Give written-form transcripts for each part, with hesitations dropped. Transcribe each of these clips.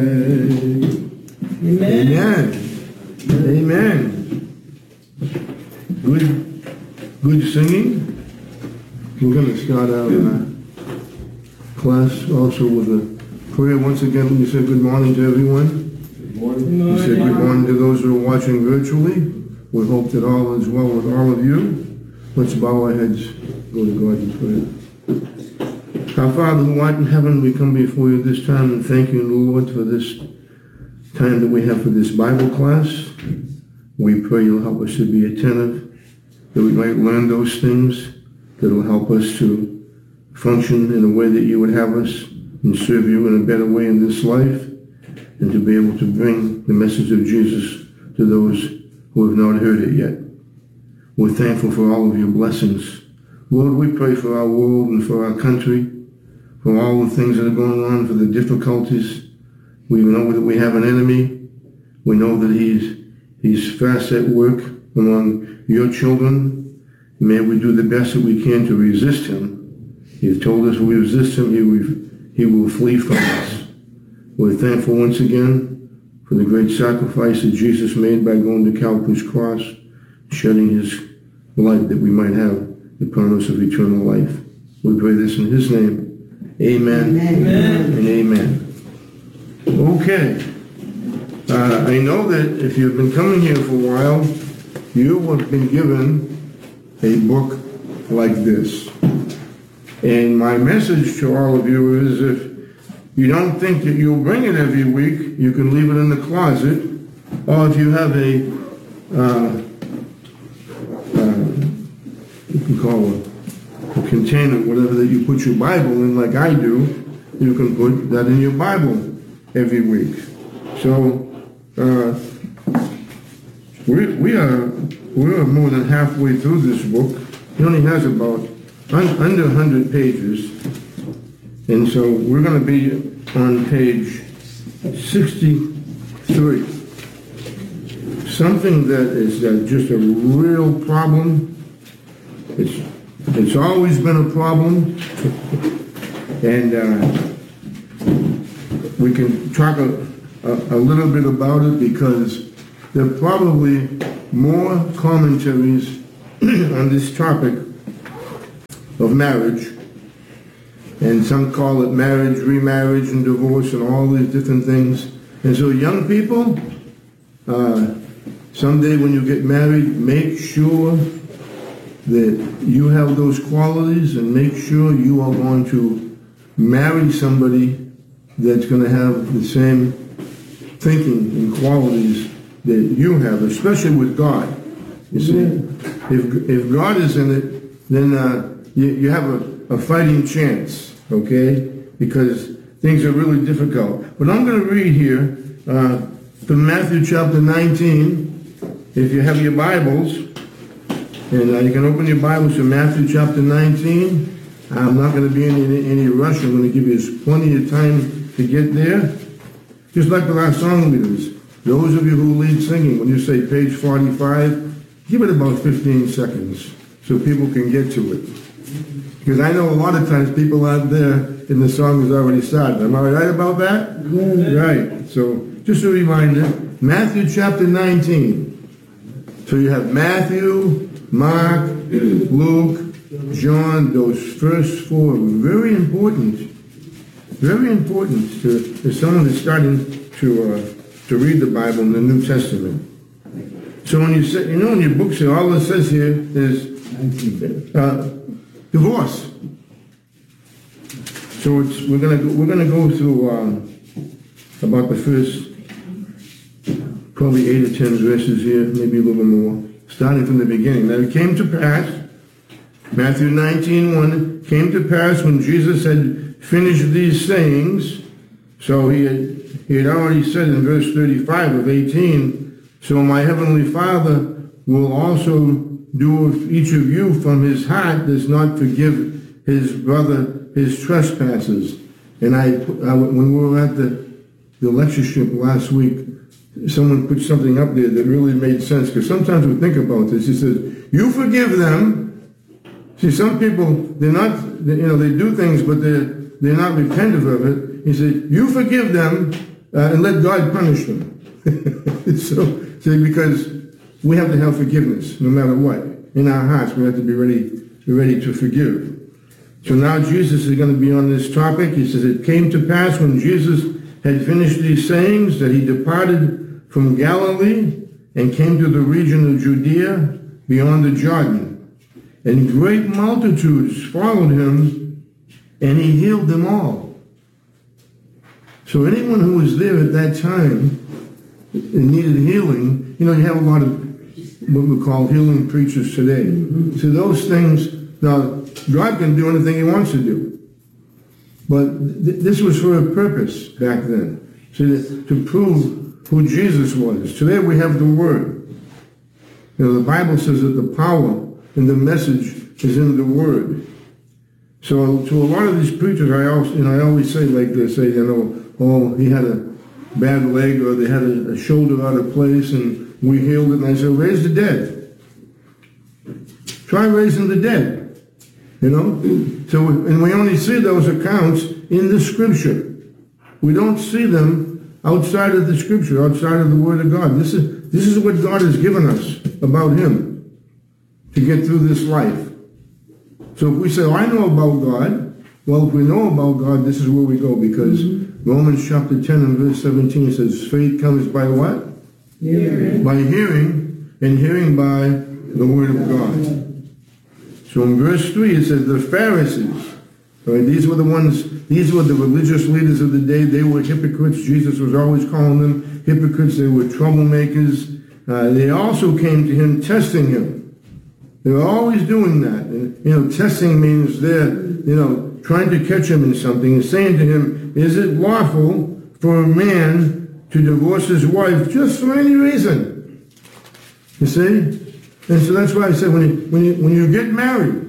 Amen. Amen. Good singing. We're going to start our class also with a prayer. Once again, we say good morning to everyone. Good morning. We say good morning to those who are watching virtually. We hope that all is well with all of you. Let's bow our heads, go to God in prayer. Our Father who art in heaven, we come before you this time and thank you, Lord, for this time that we have for this Bible class. We pray you'll help us to be attentive, that we might learn those things that will help us to function in a way that you would have us and serve you in a better way in this life, and to be able to bring the message of Jesus to those who have not heard it yet. We're thankful for all of your blessings. Lord, we pray for our world and for our country, for all the things that are going on, for the difficulties. We know that we have an enemy. We know that he's fast at work among your children. May we do the best that we can to resist him. You've told us if we resist him, he will flee from us. We're thankful once again for the great sacrifice that Jesus made by going to Calvary's cross, shedding his blood that we might have the promise of eternal life. We pray this in his name. Amen. Amen. And amen. Okay. I know that if you've been coming here for a while, you have been given a book like this. And my message to all of you is, if you don't think that you'll bring it every week, you can leave it in the closet. Or if you have a, you can call it a container, whatever that you put your Bible in, like I do, you can put that in your Bible every week. So we're more than halfway through this book. It only has about under 100 pages, and so we're going to be on page 63. Something that is just a real problem. It's always been a problem, and we can talk a little bit about it because there are probably more commentaries on this topic of marriage, and some call it marriage, remarriage, and divorce, and all these different things. And so young people, someday when you get married, make sure that you have those qualities, and make sure you are going to marry somebody that's going to have the same thinking and qualities that you have, especially with God. You see, if God is in it, then you have a fighting chance, okay? Because things are really difficult. But I'm going to read here from Matthew chapter 19, if you have your Bibles. And you can open your Bibles to Matthew chapter 19. I'm not going to be in any rush. I'm going to give you plenty of time to get there. Just like with our song leaders. Those of you who lead singing, when you say page 45, give it about 15 seconds so people can get to it. Because I know a lot of times people aren't there and the song has already started. Am I right about that? Yeah. Right. So just a reminder, Matthew chapter 19. So you have Matthew, Mark, Luke, John, those first four. Very important to someone that's starting to read the Bible in the New Testament. So when you say, in your books here, all it says here is divorce. So we're gonna go through about the first probably 8 or 10 verses here, maybe a little more. Starting from the beginning. Now it came to pass, Matthew 19:1, came to pass when Jesus had finished these sayings, so he had already said in verse 35 of 18, so my heavenly Father will also do if each of you from his heart does not forgive his brother his trespasses. And when we were at the lectureship last week, someone put something up there that really made sense, because sometimes we think about this. He says, you forgive them. See, some people, they do things, but they're not repentant of it. He said, you forgive them, and let God punish them. So, see, because we have to have forgiveness no matter what. In our hearts, we have to be ready to forgive. So now Jesus is going to be on this topic. He says, it came to pass when Jesus had finished these sayings that he departed from Galilee and came to the region of Judea beyond the Jordan. And great multitudes followed him, and he healed them all. So anyone who was there at that time and needed healing, you have a lot of what we call healing preachers today. So those things, now God can do anything he wants to do. But this was for a purpose back then, so to prove who Jesus was. Today we have the Word. The Bible says that the power and the message is in the Word. So to a lot of these preachers, I always say like this, oh, he had a bad leg or they had a shoulder out of place and we healed it. And I said, raise the dead. Try raising the dead. So, and we only see those accounts in the Scripture. We don't see them outside of the Scripture, outside of the Word of God. This is what God has given us about him to get through this life. So if we say, I know about God, well, if we know about God, this is where we go, because Romans chapter 10 and verse 17 says, faith comes by what? Hearing. By hearing, and hearing by the Word of God. So in verse 3 it says, the Pharisees, right, these were the religious leaders of the day. They were hypocrites. Jesus was always calling them hypocrites. They were troublemakers. They also came to him testing him. They were always doing that. And, testing means they're, trying to catch him in something and saying to him, is it lawful for a man to divorce his wife just for any reason? You see? And so that's why I said when you get married,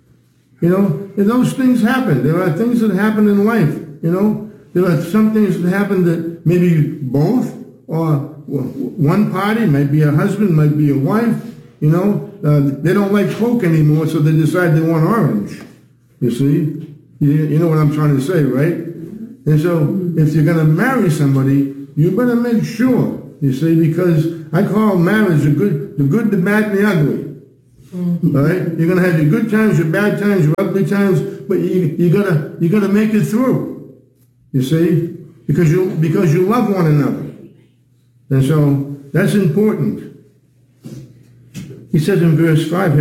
those things happen. There are things that happen in life, There are some things that happen that maybe both or one party, might be a husband, might be a wife, they don't like Coke anymore, so they decide they want orange. You see? You know what I'm trying to say, right? And so if you're going to marry somebody, you better make sure, you see, because I call marriage the good, the bad, and the ugly. All right? You're going to have your good times, your bad times, your ugly times, but you gotta make it through. You see? Because you love one another. And so that's important. He says in verse 5,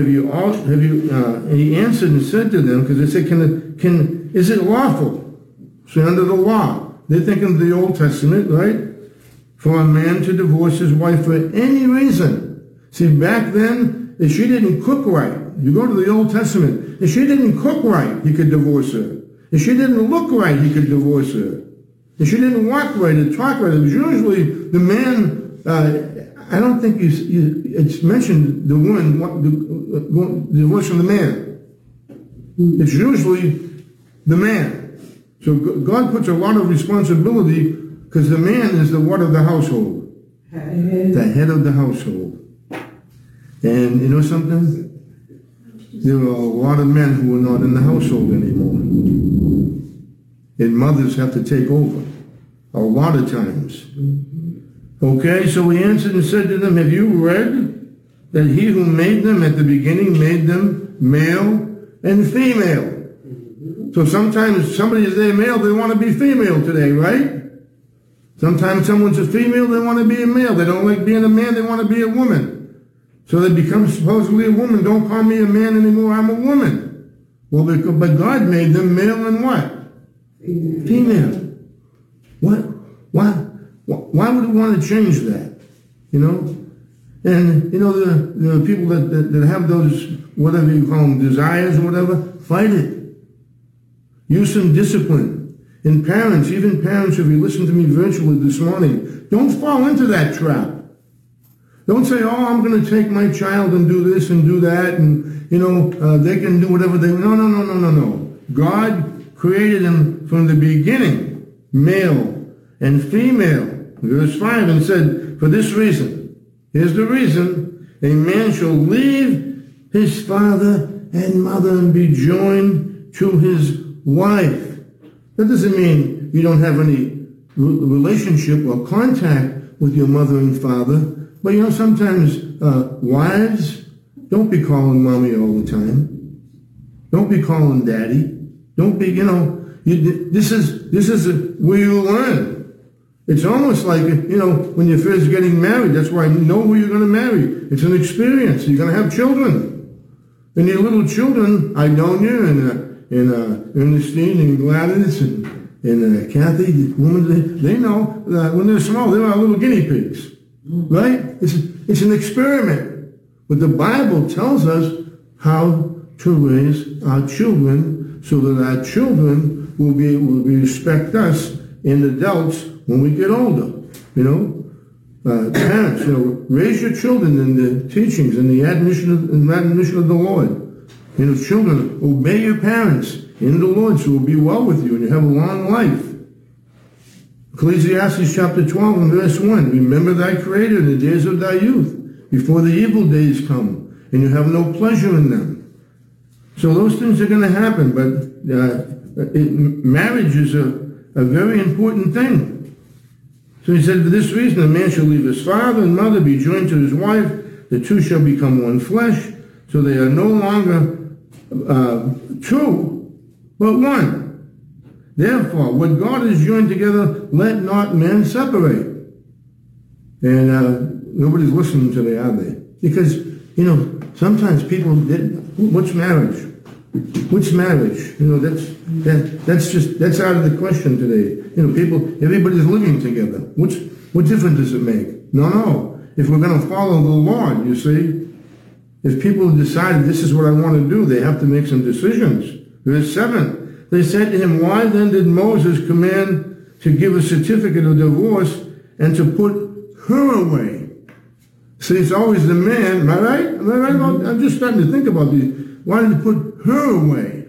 and he answered and said to them, because they said, is it lawful? So under the law, they're thinking of the Old Testament, right? For a man to divorce his wife for any reason. See, back then, if she didn't cook right, you go to the Old Testament, if she didn't cook right, he could divorce her. If she didn't look right, he could divorce her. If she didn't walk right or talk right, it was usually the man, I don't think it's mentioned the woman divorcing the man. It's usually the man. So God puts a lot of responsibility because the man is the what of the household? The head of the household. And you know something? There are a lot of men who are not in the household anymore. And mothers have to take over a lot of times. Okay, so he answered and said to them, have you read that he who made them at the beginning made them male and female? So sometimes somebody is there male, they want to be female today, right? Sometimes someone's a female, they want to be a male. They don't like being a man, they want to be a woman. So they become supposedly a woman. Don't call me a man anymore, I'm a woman. Well, but God made them male and what? Female. What? Why would we want to change that? And, the people that have those, whatever you call them, desires or whatever, fight it. Use some discipline. And parents, even parents, if you listen to me virtually this morning, don't fall into that trap. Don't say, I'm going to take my child and do this and do that, and, they can do whatever they... No. God created them from the beginning, male and female. Verse 5, and said, for this reason, here's the reason, a man shall leave his father and mother and be joined to his wife. That doesn't mean you don't have any relationship or contact with your mother and father. But sometimes wives, don't be calling mommy all the time. Don't be calling daddy. Don't be, this is where you learn. It's almost like, when you're first getting married, that's why you know who you're going to marry. It's an experience. You're going to have children. And your little children, Idonia and Ernestine and Gladys and Kathy, the women, they know when they're small, they're our little guinea pigs. Right? It's an experiment. But the Bible tells us how to raise our children so that our children will respect us and adults when we get older. Parents, raise your children in the teachings and the admonition of the Lord. Children, obey your parents in the Lord, so it will be well with you and you have a long life. Ecclesiastes chapter 12 and verse 1, remember thy Creator in the days of thy youth, before the evil days come, and you have no pleasure in them. So those things are going to happen, but marriage is a very important thing. So he said, for this reason, a man shall leave his father and mother, be joined to his wife, the two shall become one flesh, so they are no longer two, but one. Therefore, what God has joined together, let not man separate. And nobody's listening today, are they? Because, sometimes people, what's marriage? What's marriage? That's out of the question today. Everybody's living together. What difference does it make? No. If we're going to follow the Lord, you see, if people decide this is what I want to do, they have to make some decisions. Verse 7, they said to him, why then did Moses command to give a certificate of divorce and to put her away? See, it's always the man, am I right? Am I right about, I'm just starting to think about these. Why did he put her away?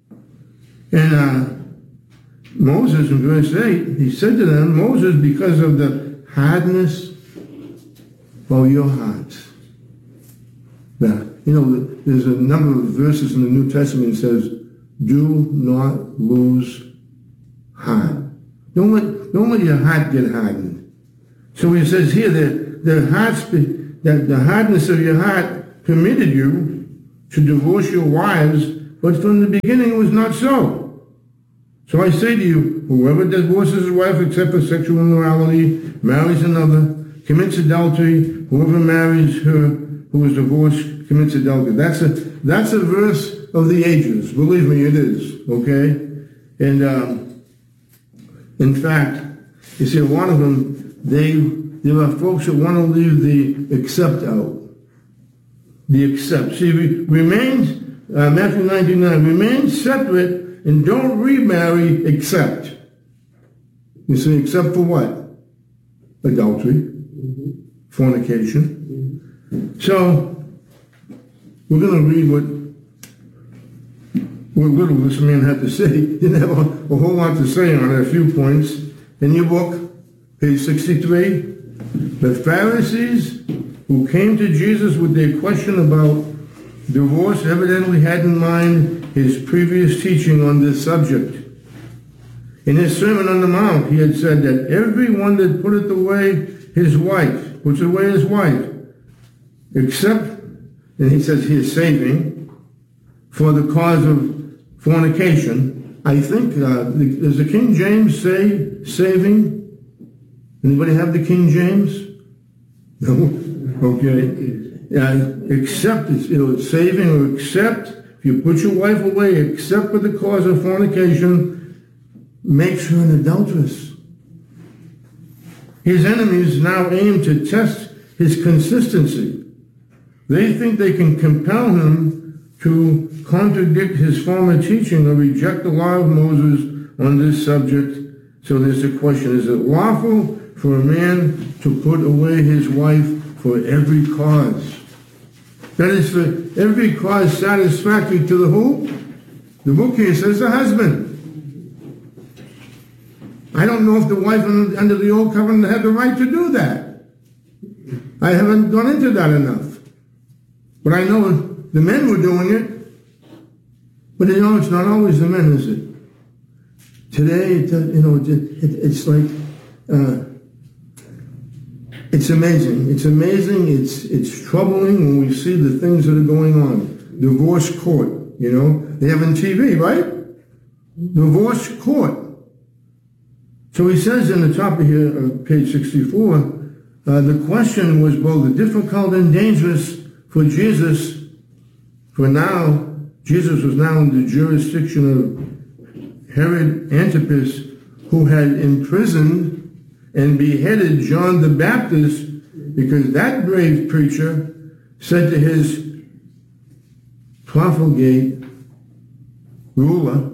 And Moses, in verse 8, he said to them, Moses, because of the hardness of your hearts. Now, there's a number of verses in the New Testament that says, do not lose heart. Don't let your heart get hardened. So he says here that the hardness of your heart permitted you to divorce your wives, but from the beginning it was not so. So I say to you, whoever divorces his wife except for sexual immorality, marries another, commits adultery. Whoever marries her who is divorced commits adultery. That's a verse of the ages. Believe me, it is. Okay? And in fact, you see, a lot of them, there are folks that want to leave the except out. The except. See, remain, Matthew 19:9, remain separate and don't remarry except. You see, except for what? Adultery, fornication. So, we're going to read what little this man had to say. He didn't have a whole lot to say on it, a few points. In your book, page 63, the Pharisees who came to Jesus with their question about divorce evidently had in mind his previous teaching on this subject. In his Sermon on the Mount, he had said that everyone that puts away his wife, except, and he says he is saving, for the cause of fornication. I think, does the King James say saving? Anybody have the King James? No? Okay. Except, it's saving or except, if you put your wife away, except for the cause of fornication, makes her an adulteress. His enemies now aim to test his consistency. They think they can compel him to contradict his former teaching or reject the law of Moses on this subject. So there's a question, is it lawful for a man to put away his wife for every cause? That is, for every cause satisfactory to the who? The book here says the husband. I don't know if the wife under the old covenant had the right to do that. I haven't gone into that enough. But I know the men were doing it. But it's not always the men, is it? Today, it's like It's amazing. It's amazing. It's troubling when we see the things that are going on. Divorce court, you know. They have on TV, right? Divorce court. So he says in the top of here, page 64, the question was both difficult and dangerous for Jesus. For now, Jesus was now in the jurisdiction of Herod Antipas, who had imprisoned and beheaded John the Baptist, because that brave preacher said to his profligate ruler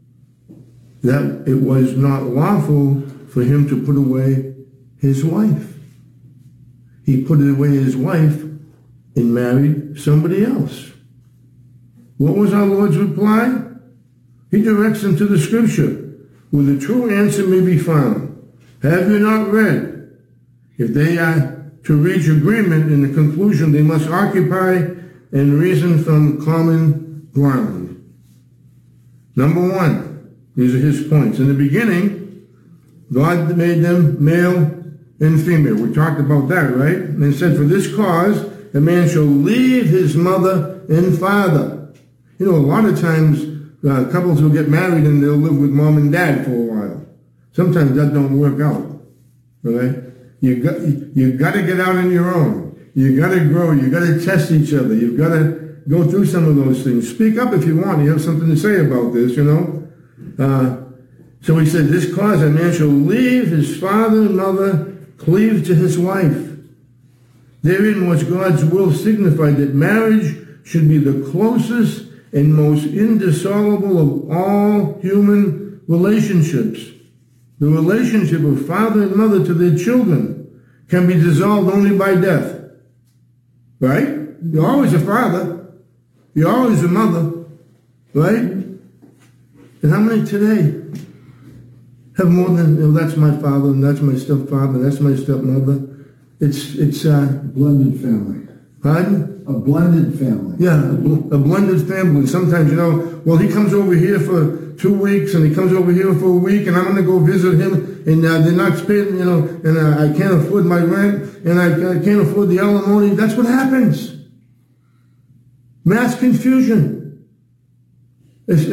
that it was not lawful for him to put away his wife. He put away his wife and married somebody else. What was our Lord's reply? He directs them to the scripture, where the true answer may be found. Have you not read? If they are to reach agreement in the conclusion, they must occupy and reason from common ground. Number one, these are his points. In the beginning, God made them male and female. We talked about that, right? And he said, for this cause, a man shall leave his mother and father. You know, a lot of times, couples will get married and they'll live with mom and dad for a while. Sometimes that don't work out, all right? You got to get out on your own. You got to grow. You got to test each other. You've got to go through some of those things. Speak up if you want. You have something to say about this, you know? So he said, this cause a man shall leave his father and mother, cleave to his wife. Therein was God's will signified that marriage should be the closest and most indissoluble of all human relationships. The relationship of father and mother to their children can be dissolved only by death. Right? You're always a father. You're always a mother. Right? And how many today have more than, you know, that's my father, and that's my stepfather, that's my stepmother? It's blended family. Pardon? A blended family. Yeah, a blended family. Sometimes, you know, well, he comes over here for 2 weeks, and he comes over here for a week, and I'm going to go visit him, and they're not paying, you know, and I can't afford my rent, and I can't afford the alimony. That's what happens. Mass confusion.